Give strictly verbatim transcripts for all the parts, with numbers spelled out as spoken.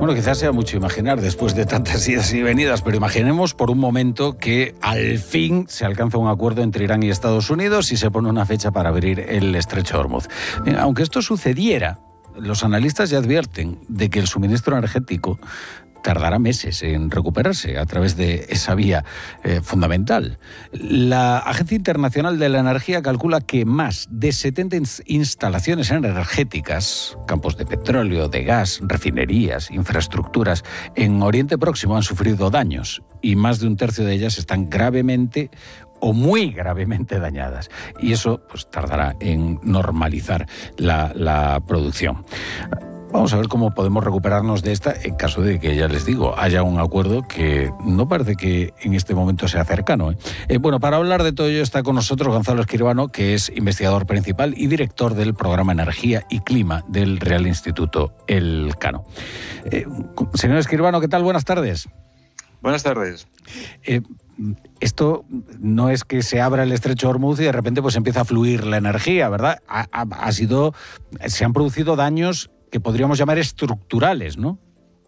Bueno, quizás sea mucho imaginar después de tantas idas y venidas, pero imaginemos por un momento que al fin se alcanza un acuerdo entre Irán y Estados Unidos y se pone una fecha para abrir el estrecho de Hormuz. Bien, aunque esto sucediera, los analistas ya advierten de que el suministro energético tardará meses en recuperarse a través de esa vía eh, fundamental. La Agencia Internacional de la Energía calcula que más de setenta instalaciones energéticas, campos de petróleo, de gas, refinerías, infraestructuras, en Oriente Próximo han sufrido daños y más de un tercio de ellas están gravemente o muy gravemente dañadas. Y eso pues tardará en normalizar la, la producción. Vamos a ver cómo podemos recuperarnos de esta en caso de que, ya les digo, haya un acuerdo que no parece que en este momento sea cercano. ¿eh? Eh, bueno, para hablar de todo ello está con nosotros Gonzalo Escribano, que es investigador principal y director del programa Energía y Clima del Real Instituto Elcano. Eh, señor Escribano, ¿qué tal? Buenas tardes. Buenas tardes. Eh, esto no es que se abra el estrecho de Hormuz y de repente pues empieza a fluir la energía, ¿verdad? Ha, ha, ha sido, se han producido daños que podríamos llamar estructurales, ¿no?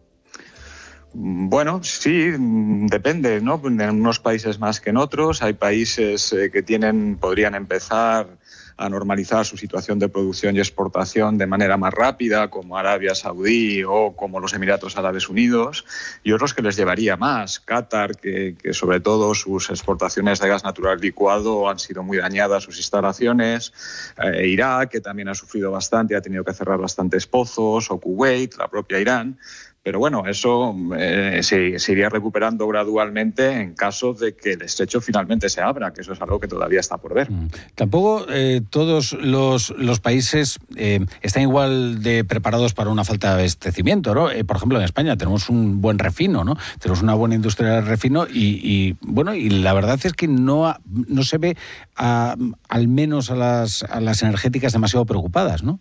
Bueno, sí, depende, ¿no? En unos países más que en otros. Hay países que tienen, podrían empezar a normalizar su situación de producción y exportación de manera más rápida, como Arabia Saudí o como los Emiratos Árabes Unidos, y otros que les llevaría más. Qatar, que, que sobre todo sus exportaciones de gas natural licuado han sido muy dañadas, sus instalaciones. Eh, Irak, que también ha sufrido bastante, ha tenido que cerrar bastantes pozos, o Kuwait, la propia Irán. Pero bueno, eso eh, se, se iría recuperando gradualmente en caso de que el estrecho finalmente se abra, que eso es algo que todavía está por ver. Mm. Tampoco eh, todos los, los países eh, están igual de preparados para una falta de abastecimiento, ¿no? Eh, por ejemplo, en España tenemos un buen refino, ¿no? Tenemos una buena industria de refino y, y bueno, y la verdad es que no, no se ve a, al menos a las, a las energéticas demasiado preocupadas, ¿no?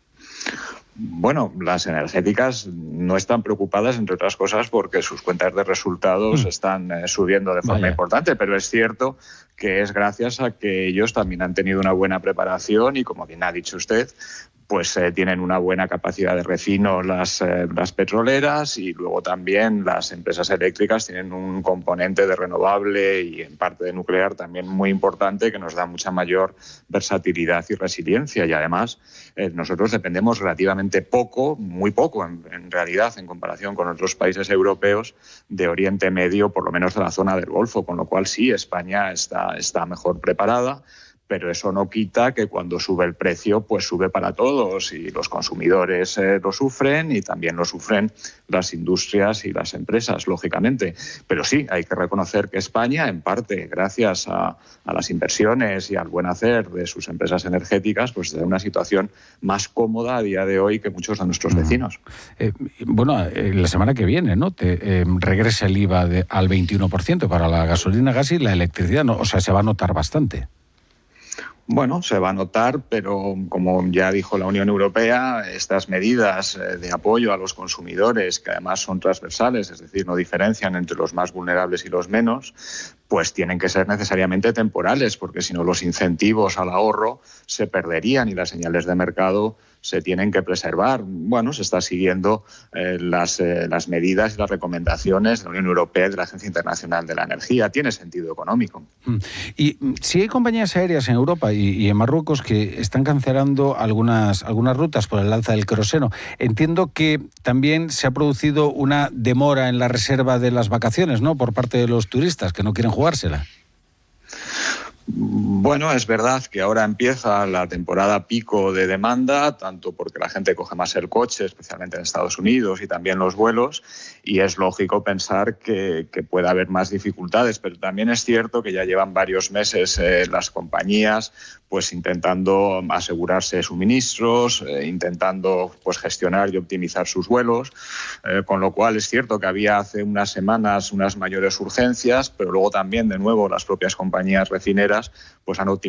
Bueno, las energéticas no están preocupadas, entre otras cosas, porque sus cuentas de resultados mm. están eh, subiendo de forma Vaya. importante, pero es cierto que es gracias a que ellos también han tenido una buena preparación y, como bien ha dicho usted, pues eh, tienen una buena capacidad de refino las, eh, las petroleras, y luego también las empresas eléctricas tienen un componente de renovable y en parte de nuclear también muy importante que nos da mucha mayor versatilidad y resiliencia, y además eh, nosotros dependemos relativamente poco, muy poco en, en realidad en comparación con otros países europeos de Oriente Medio, por lo menos de la zona del Golfo, con lo cual sí, España está, está mejor preparada. Pero eso no quita que cuando sube el precio, pues sube para todos, y los consumidores eh, lo sufren y también lo sufren las industrias y las empresas, lógicamente. Pero sí, hay que reconocer que España, en parte gracias a, a las inversiones y al buen hacer de sus empresas energéticas, pues está en una situación más cómoda a día de hoy que muchos de nuestros vecinos. Eh, bueno, eh, la semana que viene, ¿no? Te, eh, regresa el I V A de, al veintiuno por ciento para la gasolina, gas y la electricidad, ¿no? O sea, se va a notar bastante. Bueno, se va a notar, pero como ya dijo la Unión Europea, estas medidas de apoyo a los consumidores, que además son transversales, es decir, no diferencian entre los más vulnerables y los menos, pues tienen que ser necesariamente temporales, porque si no los incentivos al ahorro se perderían y las señales de mercado se tienen que preservar. Bueno, se está siguiendo eh, las, eh, las medidas y las recomendaciones de la Unión Europea y de la Agencia Internacional de la Energía. Tiene sentido económico. Y si hay compañías aéreas en Europa y, y en Marruecos que están cancelando algunas, algunas rutas por el alza del queroseno, entiendo que también se ha producido una demora en la reserva de las vacaciones, ¿no?, por parte de los turistas que no quieren jugársela. Bueno, es verdad que ahora empieza la temporada pico de demanda, tanto porque la gente coge más el coche, especialmente en Estados Unidos, y también los vuelos, y es lógico pensar que, que puede haber más dificultades, pero también es cierto que ya llevan varios meses eh, las compañías pues intentando asegurarse suministros, eh, intentando pues gestionar y optimizar sus vuelos, eh, con lo cual es cierto que había hace unas semanas unas mayores urgencias, pero luego también de nuevo las propias compañías refineras pues han optimizado